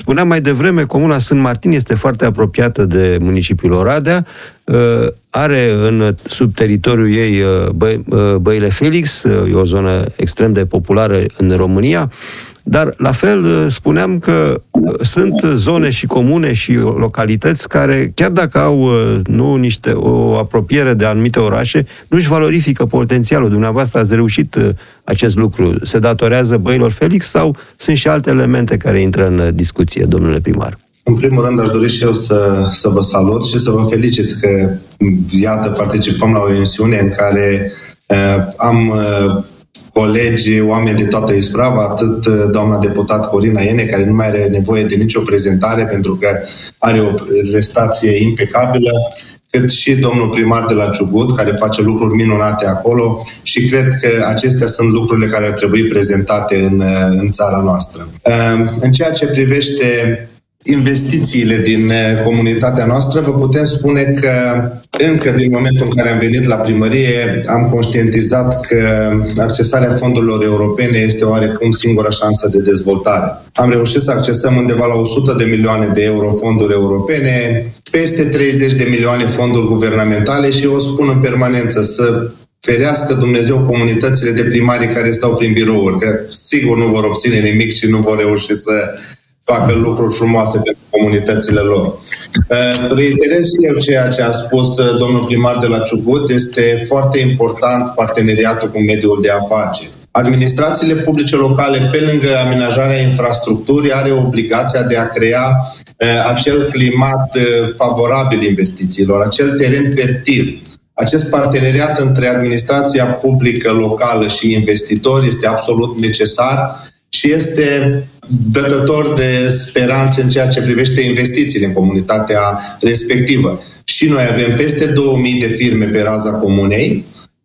spuneam mai devreme, comuna Sânt Martin este foarte apropiată de municipiul Oradea, are sub teritoriul ei Băile Felix, e o zonă extrem de populară în România, dar la fel spuneam că sunt zone și comune și localități care, chiar dacă au o apropiere de anumite orașe, nu-și valorifică potențialul. Dumneavoastră ați reușit acest lucru. Se datorează Băilor Felix sau sunt și alte elemente care intră în discuție, domnule primar? În primul rând, aș dori și eu să vă salut și să vă felicit că, iată, participăm la o emisiune în care am colegi, oameni de toată Isprava, atât doamna deputat Corina Iene, care nu mai are nevoie de nicio prezentare pentru că are o prestație impecabilă, cât și domnul primar de la Ciugut, care face lucruri minunate acolo și cred că acestea sunt lucrurile care ar trebui prezentate în țara noastră. În ceea ce privește investițiile din comunitatea noastră, vă putem spune că încă din momentul în care am venit la primărie am conștientizat că accesarea fondurilor europene este oarecum singura șansă de dezvoltare. Am reușit să accesăm undeva la 100 de milioane de euro fonduri europene, peste 30 de milioane fonduri guvernamentale și eu o spun în permanență să ferească Dumnezeu comunitățile de primari care stau prin birouri, că sigur nu vor obține nimic și nu vor reuși să facă lucruri frumoase pentru comunitățile lor. Reiterez și eu ceea ce a spus domnul primar de la Ciugut. Este foarte important parteneriatul cu mediul de afaceri. Administrațiile publice locale, pe lângă amenajarea infrastructurii, are obligația de a crea acel climat favorabil investițiilor, acel teren fertil. Acest parteneriat între administrația publică locală și investitori este absolut necesar și este dătător de speranțe în ceea ce privește investițiile în comunitatea respectivă. Și noi avem peste 2000 de firme pe raza comunei.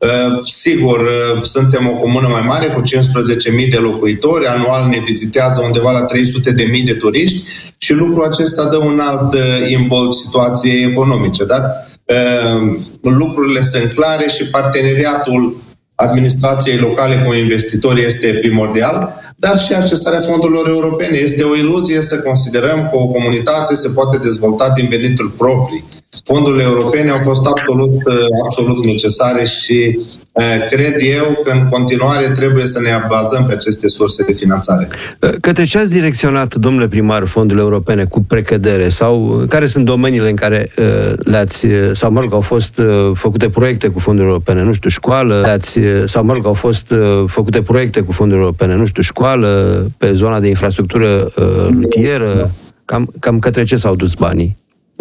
Sigur, suntem o comună mai mare cu 15.000 de locuitori, anual ne vizitează undeva la 300.000 de turiști și lucrul acesta dă un alt imbold situației economice. Dar lucrurile sunt clare și parteneriatul administrației locale cu investitorii este primordial, dar și accesarea fondurilor europene. Este o iluzie să considerăm că o comunitate se poate dezvolta din venituri proprii. Fondurile europene au fost absolut necesare și cred eu că în continuare trebuie să ne bazăm pe aceste surse de finanțare. Către ce ați direcționat, domnule primar, fondurile europene cu precădere? Sau care sunt domeniile în care au fost făcute proiecte cu fonduri europene? Nu știu, școală, au fost făcute proiecte cu fonduri europene? Nu știu, școală, pe zona de infrastructură rutieră? Cam către ce s-au dus banii?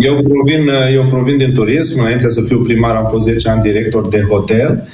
Eu provin din turism. Înainte să fiu primar am fost 10 ani director de hotel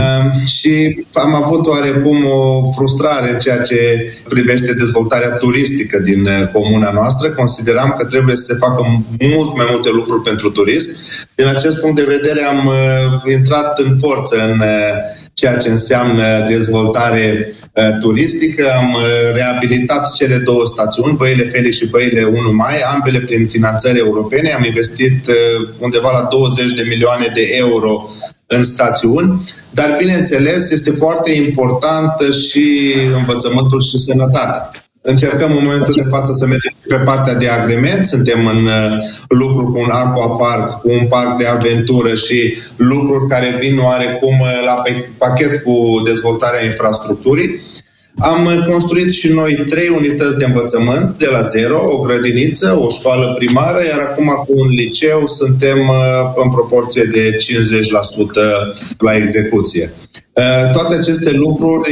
și am avut oarecum o frustrare în ceea ce privește dezvoltarea turistică din comuna noastră. Consideram că trebuie să se facă mult mai multe lucruri pentru turism. Din acest punct de vedere am intrat în forță în ceea ce înseamnă dezvoltare turistică. Am reabilitat cele două stațiuni, Băile Felix și Băile 1 Mai, ambele prin finanțări europene. Am investit undeva la 20 de milioane de euro în stațiuni, dar, bineînțeles, este foarte importantă și învățământul și sănătatea. Încercăm în momentul de față să mergem pe partea de agrement, suntem în lucru cu un aquapark, cu un parc de aventură și lucruri care vin oarecum la pachet cu dezvoltarea infrastructurii. Am construit și noi 3 unități de învățământ de la zero, o grădiniță, o școală primară, iar acum cu un liceu suntem în proporție de 50% la execuție. Toate aceste lucruri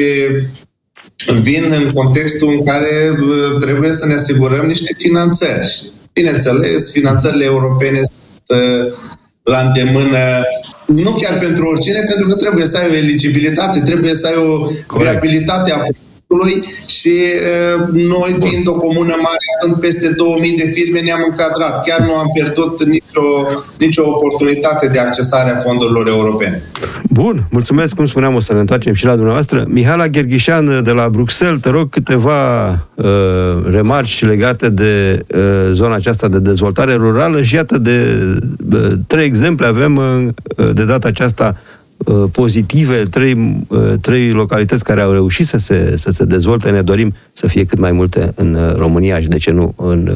vin în contextul în care trebuie să ne asigurăm niște finanțări. Bineînțeles, finanțările europene sunt la îndemână, nu chiar pentru oricine, pentru că trebuie să ai o eligibilitate, trebuie să ai o viabilitate a proiectului și noi, fiind o comună mare, având peste 2000 de firme, ne-am încadrat. Chiar nu am pierdut nicio oportunitate de accesare a fondurilor europene. Bun, mulțumesc. Cum spuneam, o să ne întoarcem și la dumneavoastră. Mihaela Gherghișan de la Bruxelles, te rog câteva remarci legate de zona aceasta de dezvoltare rurală și iată de 3 exemple avem de data aceasta pozitive, 3 localități care au reușit să se dezvolte. Ne dorim să fie cât mai multe în România și, de ce nu, în